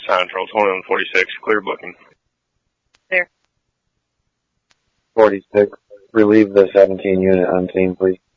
Central, 2146, clear booking. There. 46. Relieve the 17 unit on scene, please.